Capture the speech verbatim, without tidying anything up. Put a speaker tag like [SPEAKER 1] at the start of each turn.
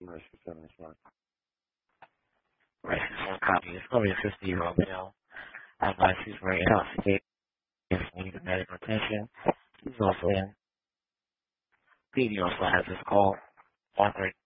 [SPEAKER 1] Mercy seven one.
[SPEAKER 2] Right, one copy. It's going to be a fifty-year-old male. I advise he's very intoxicated. He needs medical attention. He's also in. P D also has his call. one three